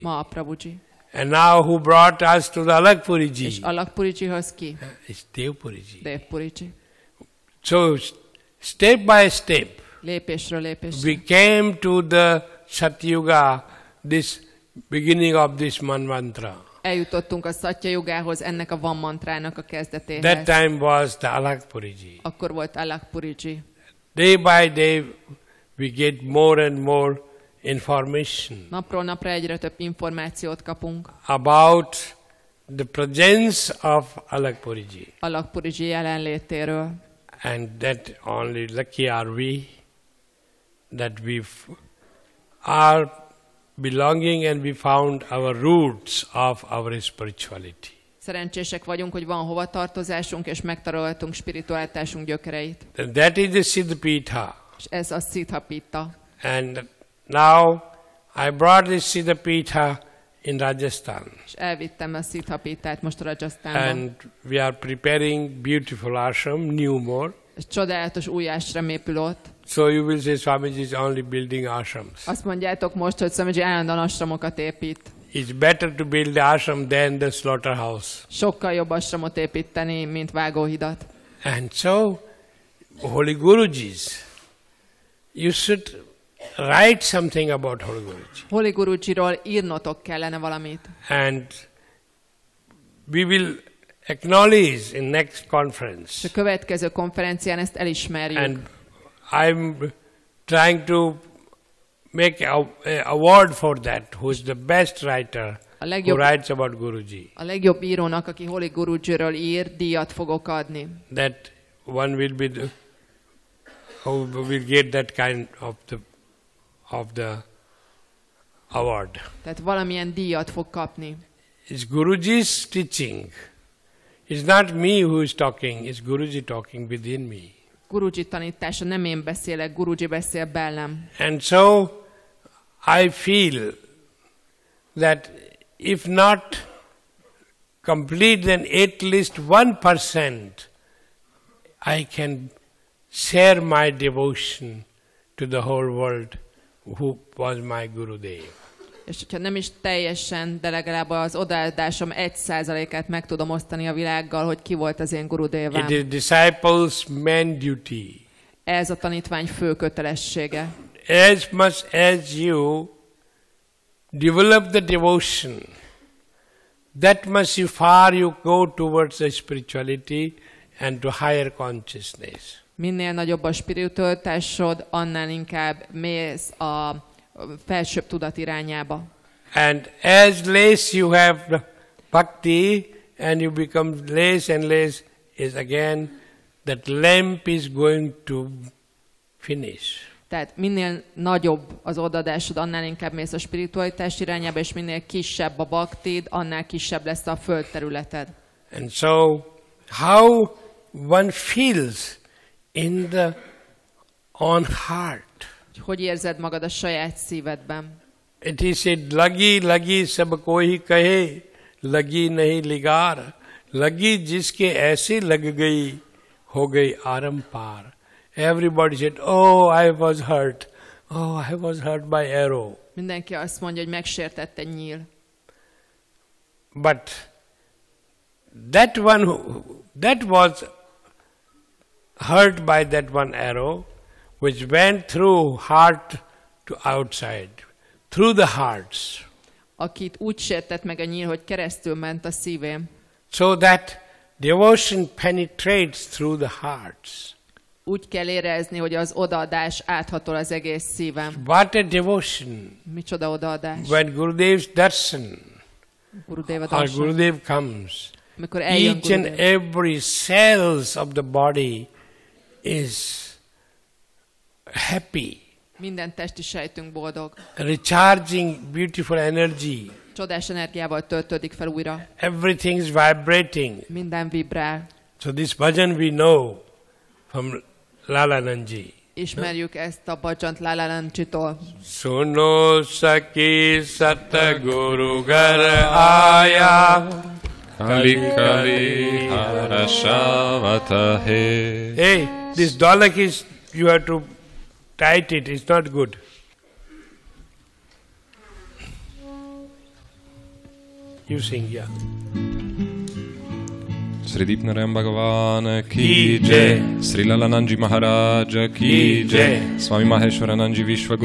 Mahaprabhuji. And now who brought us to the Alakpuriji? És Alakpurijihoz ki? It's Devpuriji. Devpuriji. So step by step, Lépésről lépésre. we came to the Satyuga, this beginning of this mantra. Eljutottunk a Satya Yugához, ennek a Van mantrának a That kezdetéhez. time was the Alakpuriji. Akkor volt Alakpuriji. Day by day we get more and more information Napról napra egyre több információt kapunk about the presence of Alakpuriji. Alakpuriji jelenlétéről. And that only lucky are we that we are belonging and we found our roots of our spirituality. Szerencsések vagyunk, hogy van hova tartozásunk, és megtaláltunk spiritualitásunk gyökereit. And that is the Siddhapitha. És ez a Siddhapita. And now I brought this Siddhapitha in Rajasthan. És elvittem a Siddhapitát most Rajasztánban. And we are preparing beautiful ashram, new more. És csodálatos új ásram épül ott. So you will say Swamiji is only building ashrams. Azt mondjátok most, hogy Swamiji állandóan asramokat épít. It's better to build the ashram than the slaughterhouse. Sokkal jobb asramot építeni, mint vágóhidat. And so, Holy Gurujis, you should write something about Holy Guruji. Holy Gurujiról írnotok kellene valamit. And we will acknowledge in next És conference. a következő konferencián ezt elismerjük. And I'm trying to make a award for that, who is the best writer who writes about Guruji. A legjobb írónak, aki Holy Gurujiről ír, díjat fogok adni. That one will be who will get that kind of the award. Tehát valamilyen díjat fog kapni. It's Guruji's teaching. It's not me who is talking, it's Guruji talking within me. Guruji tanítása, nem én beszélek, Guruji beszél belem. And so I feel that if not complete, then at least 1% I can share my devotion to the whole world who was my Gurudev. És hogyha nem is teljesen, de legalább az odaadásom 1%-át meg tudom osztani a világgal, hogy ki volt az én gurudévám. It is disciples' main duty. Ez a tanítvány fő kötelessége. As much as you develop the devotion, that much far you go towards the spirituality and to higher consciousness. Minél nagyobb a spiritualitásod, annál inkább mész a felsőbb tudat irányába. And as less you have the bhakti and you become less and less, is again that lamp is going to finish. Tehát minél nagyobb az odadásod, annál inkább mész a spiritualitás irányába, és minél kisebb a bhaktid, annál kisebb lesz a földterületed. And so, how one feels in the own heart. Hogy érzed magad a saját szívedben? It is said, lagi lagi sab koi kahe, lagi nahi ligar, lagi jiske aise lag gayi, ho gayi arampar. Everybody said, oh, I was hurt. Oh, I was hurt by arrow. Mindenki azt mondja, hogy megsértett egy nyíl. But that one, that was hurt by that one arrow, which went through heart to outside, through the hearts. Akit úgy sértett meg a nyíl, hogy keresztül ment a szívén. So that devotion penetrates through the hearts. Úgy kell érezni, hogy az odaadás áthatol az egész szívem. What a devotion! Micsoda odaadás. When Gurudev's darshan Gurudeva or darshan. Gurudev comes, Amikor eljön each and Gurudev, every cells of the body is happy, minden testi sejtünk boldog. recharging beautiful energy. Csodás energiával töltődik fel újra. Everything is vibrating. Minden vibrál. So this bhajan we know from Lalanandji. Ismerjük ezt a bhajant Lalanandjitól. Suno saki satguru gar aya. Kali kali harashavatahe. Hey, this dalak is, you have to tight it, it's not good. You sing, yeah. Sri Deepnarayam Bhagavan Ki ki Jai. jai, Sri Lalananji Maharaj ki jai, Swami Maheshwarananji Vishwa